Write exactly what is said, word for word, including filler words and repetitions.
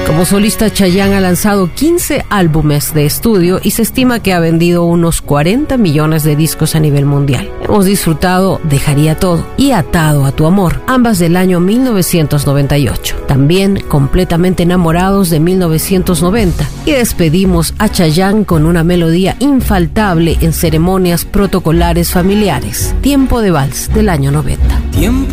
Como solista, Chayanne ha lanzado quince álbumes de estudio y se estima que ha vendido unos cuarenta millones de discos a nivel mundial. Hemos disfrutado Dejaría Todo y Atado a tu Amor, ambas del año mil novecientos noventa y ocho. También Completamente Enamorados de mil novecientos noventa. Y despedimos a Chayanne con una melodía infaltable en ceremonias protocolares familiares, Tiempo de Vals del año noventa. Tiempo